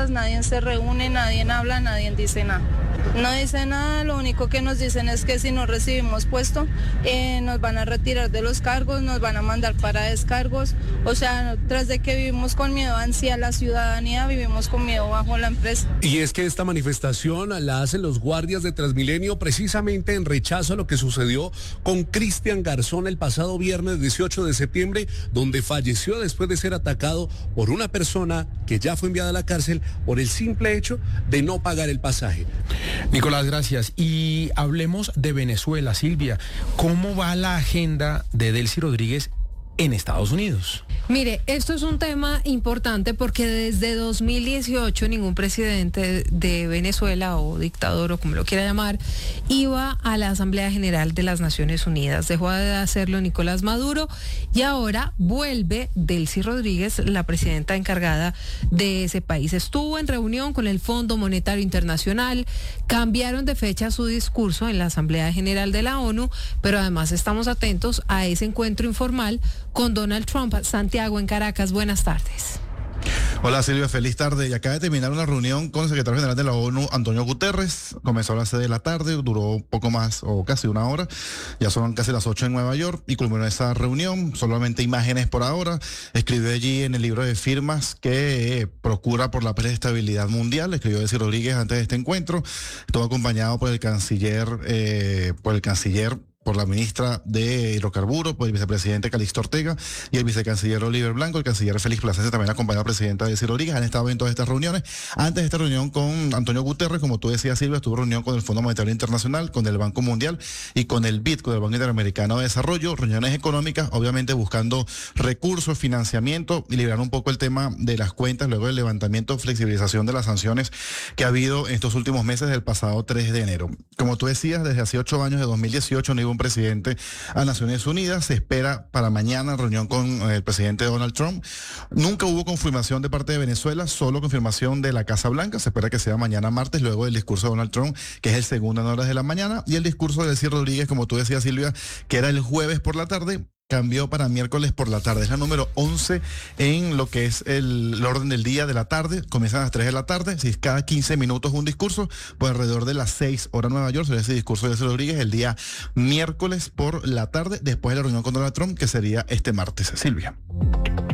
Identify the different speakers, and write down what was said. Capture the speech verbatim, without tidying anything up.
Speaker 1: fiestas, nadie se reúne, nadie habla, nadie dice nada. No dice nada, lo único que nos dicen es que si no recibimos puesto, eh, nos van a retirar de los cargos, nos van a mandar para descargos. O sea, tras de que vivimos con miedo hacia la ciudadanía, vivimos con miedo bajo la empresa.
Speaker 2: Y es que esta manifestación la hacen los guardias de Transmilenio precisamente en rechazo a lo que sucedió con Cristian Garzón el pasado viernes dieciocho de septiembre, donde falleció después de ser atacado por una persona que ya fue enviada a la cárcel por el simple hecho de no pagar el pasaje.
Speaker 3: Nicolás, gracias. Y hablemos de Venezuela, Silvia. ¿Cómo va la agenda de Delcy Rodríguez en Estados Unidos?
Speaker 4: Mire, esto es un tema importante porque desde dos mil dieciocho ningún presidente de Venezuela o dictador o como lo quiera llamar iba a la Asamblea General de las Naciones Unidas. Dejó de hacerlo Nicolás Maduro y ahora vuelve Delcy Rodríguez, la presidenta encargada de ese país. Estuvo en reunión con el Fondo Monetario Internacional, cambiaron de fecha su discurso en la Asamblea General de la ONU, pero además estamos atentos a ese encuentro informal con Donald Trump. Santiago en Caracas, buenas tardes.
Speaker 5: Hola Silvia, feliz tarde. Y acaba de terminar una reunión con el secretario general de la ONU, Antonio Guterres. Comenzó a las seis de la tarde, duró poco más o casi una hora. Ya son casi las ocho en Nueva York y culminó esa reunión. Solamente imágenes por ahora. Escribió allí en el libro de firmas que eh, procura por la paz y estabilidad mundial. Escribió Delcy Rodríguez antes de este encuentro. Estuvo acompañado por el canciller, eh, por el canciller por la ministra de Hidrocarburos, por el vicepresidente Calixto Ortega y el vicecanciller Oliver Blanco, el canciller Félix Plasencia también acompañó a la presidenta Delcy Rodríguez. Han estado en todas estas reuniones. Antes de esta reunión con Antonio Guterres, como tú decías, Silvia, estuvo reunión con el Fondo Monetario Internacional, con el Banco Mundial y con el B I D, con el Banco Interamericano de Desarrollo, reuniones económicas, obviamente buscando recursos, financiamiento y liberar un poco el tema de las cuentas luego del levantamiento, flexibilización de las sanciones que ha habido en estos últimos meses del pasado tres de enero. Como tú decías, desde hace ocho años, de dos mil dieciocho, no iba un presidente a Naciones Unidas. Se espera para mañana reunión con el presidente Donald Trump. Nunca hubo confirmación de parte de Venezuela, solo confirmación de la Casa Blanca. Se espera que sea mañana martes, luego del discurso de Donald Trump, que es el segundo en horas de la mañana, y el discurso de Delcy Rodríguez, como tú decías, Silvia, que era el jueves por la tarde, cambió para miércoles por la tarde. Es la número once en lo que es el, el orden del día de la tarde. Comienzan a las tres de la tarde. Si es cada quince minutos un discurso, pues alrededor de las seis horas Nueva York, sería ese discurso de Delcy Rodríguez el día miércoles por la tarde, después de la reunión con Donald Trump, que sería este martes. Silvia.